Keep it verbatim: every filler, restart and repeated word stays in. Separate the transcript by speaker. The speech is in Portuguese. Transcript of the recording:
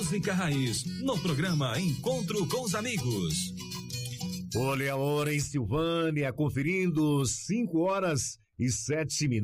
Speaker 1: música raiz, no programa Encontro com os Amigos.
Speaker 2: Olha a hora em Silvânia, conferindo cinco horas e sete minutos.